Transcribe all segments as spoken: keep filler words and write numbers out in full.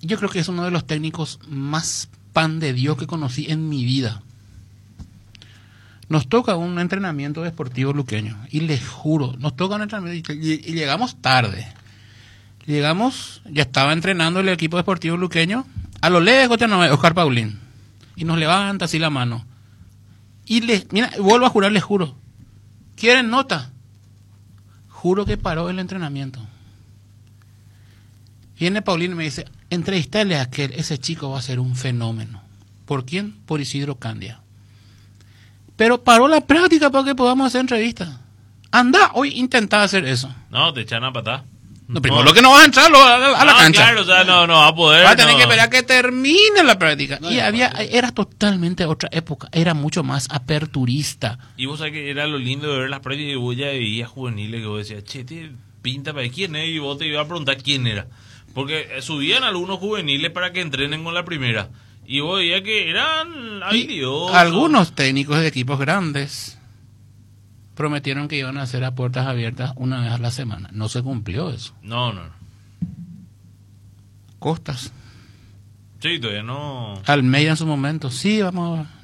yo creo que es uno de los técnicos más pan de Dios que conocí en mi vida. Nos toca un entrenamiento deportivo luqueño, y les juro, nos toca un entrenamiento y, y, y llegamos tarde. Llegamos, ya estaba entrenando el equipo deportivo luqueño, a lo lejos ya no ve Oscar Paulín, y nos levanta así la mano. Y les, mira, vuelvo a jurar, les juro, ¿quieren nota? Juro que paró el entrenamiento. Viene Paulín y me dice, entrevistale a aquel, ese chico va a ser un fenómeno. ¿Por quién? Por Isidro Candia. Pero paró la práctica para que podamos hacer entrevistas. Anda, hoy intentá hacer eso. No, te echan a patada. No, primero lo que no vas a entrar a, a, a la no, cancha. Claro, o sea, no, no va a poder. Va a tener no. que esperar que termine la práctica. No, y no, había, no. era totalmente otra época. Era mucho más aperturista. Y vos sabés que era lo lindo de ver las prácticas de vos ya veías juveniles que vos decías, che, te pinta para quién es, y vos te ibas a preguntar quién era. Porque subían algunos juveniles para que entrenen con la primera. Y vos veías que eran habilidosos. Algunos técnicos de equipos grandes prometieron que iban a hacer a puertas abiertas una vez a la semana. No se cumplió eso. No, no. Costas. Sí, todavía no. Almeida en su momento. Sí, vamos a...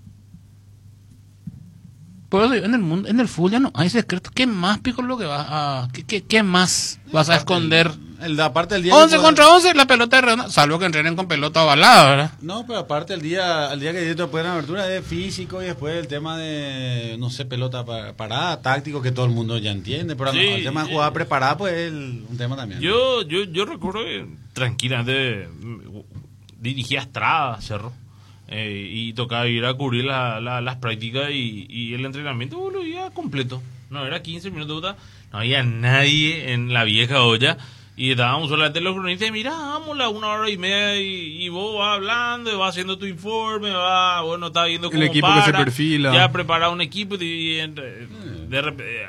Por eso en el mundo, en el fútbol ya no hay secretos. ¿Qué más, Pico, lo que vas a... ¿Qué, qué, qué más vas a esconder? El, el, aparte del día... once que- contra once, la pelota es redonda. Salvo que entrenen con pelota ovalada, ¿verdad? No, pero aparte el día, el día que te pueden abertura es físico, y después el tema de, no sé, pelota pa- parada, táctico, que todo el mundo ya entiende. Pero Sí, el tema de sí. jugada preparada, pues es el- un tema también. Yo, yo, yo recuerdo que tranquilamente mm, dirigía Estrada, Cerro. Eh, y tocaba ir a cubrir la, la- las prácticas y, y el entrenamiento uh, lo iba completo. No, era quince minutos, puta, no había nadie en la vieja olla y estábamos solamente los cronistas y mira, vámonos una hora y media y, y vos vas hablando, y vas haciendo tu informe, vas, bueno, estás viendo cómo El equipo para, que se perfila. ya preparado un equipo y, y en- de repente...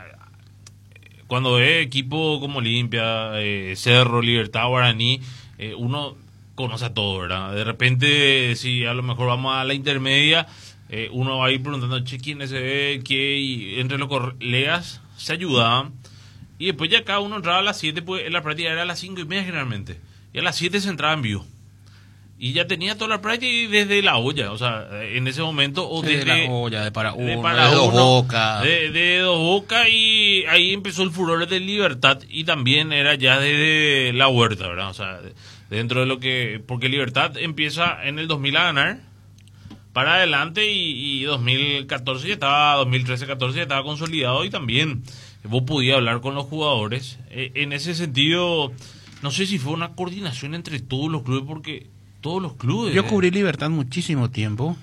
Cuando ve equipo como Olimpia, eh, Cerro, Libertad, Guaraní, eh, uno conoce a todo, ¿verdad? De repente, si a lo mejor vamos a la intermedia, eh, uno va a ir preguntando, che, ¿quién es ese? ¿Qué? Y entre los colegas se ayudaban. Y después ya cada uno entraba a las siete, pues la práctica era a las cinco y media generalmente. Y a las siete se entraba en vivo. Y ya tenía toda la práctica y desde la olla, o sea, en ese momento, o De desde la olla, de para uno, de de, para dos uno, bocas. De, de dos bocas, y ahí empezó el furor de Libertad, y también era ya desde la huerta, ¿verdad? O sea, dentro de lo que... Porque Libertad empieza en el dos mil a ganar para adelante, y, y dos mil catorce ya estaba, dos mil trece catorce ya estaba consolidado, y también vos podías hablar con los jugadores. Eh, en ese sentido, no sé si fue una coordinación entre todos los clubes, porque todos los clubes... Yo cubrí Libertad muchísimo tiempo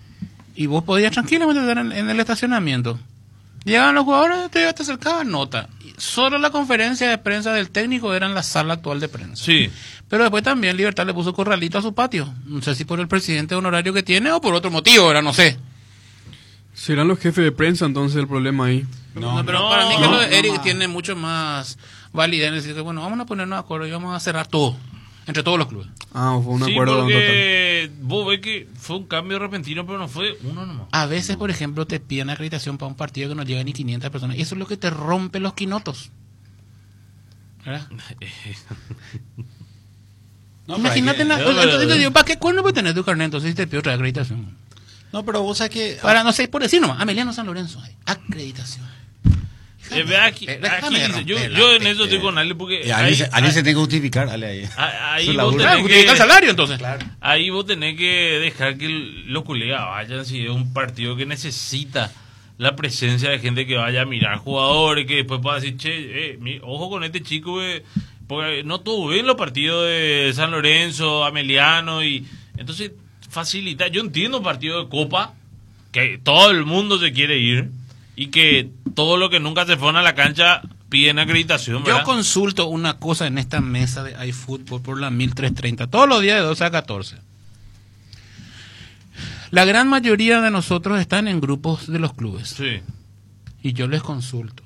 y vos podías tranquilamente estar en, en el estacionamiento. Llegaban los jugadores, te, te acercaban nota. Y solo la conferencia de prensa del técnico era en la sala actual de prensa. Sí. Pero después también Libertad le puso corralito a su patio. No sé si por el presidente honorario que tiene o por otro motivo, era no sé. ¿Serán los jefes de prensa entonces el problema ahí? No, No, pero no, para mí que no, lo de no Eric más. tiene mucho más validez en decir que, bueno, vamos a ponernos de acuerdo y vamos a cerrar todo, entre todos los clubes. Ah, fue un Sí, acuerdo total. porque vos ves que fue un cambio repentino, pero no fue uno nomás. A veces, por ejemplo, te piden acreditación para un partido que no llega ni quinientas personas. Y eso es lo que te rompe los quinotos. ¿Verdad? No, pero Imagínate, hay que- la- no, pero- entonces te digo, ¿para qué cuerno puedes tener tu carnet entonces si te pido otra acreditación? No, pero vos sabés que... Para, no sé, por decir nomás, Ameliano San Lorenzo, hay acreditación. Eh, ve aquí, Déjame aquí dice, yo, romper la yo en pe- eso estoy con Ale porque Eh, ahí, alguien, se, alguien ahí- se tiene que justificar, dale ahí. ahí Su vos laburo. Claro, tenés justifica el que, salario entonces. ahí vos tenés que dejar que los colegas vayan, si es un partido que necesita la presencia de gente que vaya a mirar jugadores, que después pueda decir, che, eh, mi- ojo con este chico, eh, porque no todos ven los partidos de San Lorenzo, Ameliano, y entonces facilita. Yo entiendo partido de Copa, que todo el mundo se quiere ir, y que todo lo que nunca se fueron a la cancha piden acreditación, ¿verdad? Yo consulto una cosa en esta mesa de iFootball por la mil trescientos treinta, todos los días de doce a catorce. La gran mayoría de nosotros están en grupos de los clubes. Sí. Y yo les consulto.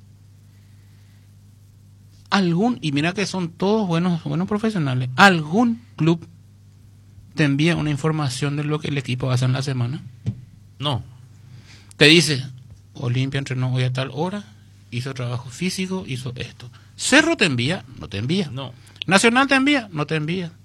Algún, y mira que son todos buenos, buenos profesionales, algún club te envía una información de lo que el equipo hace en la semana. No. Te dice, Olimpia entrenó hoy a tal hora, hizo trabajo físico, hizo esto. Cerro te envía, no te envía. No. Nacional te envía, no te envía.